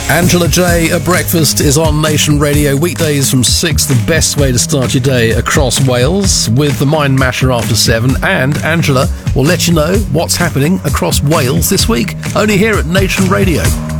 Angela J at Breakfast is on Nation Radio weekdays from 6, the best way to start your day across Wales, with the Mind Matter after 7, and Angela will let you know what's happening across Wales this week, only here at Nation Radio.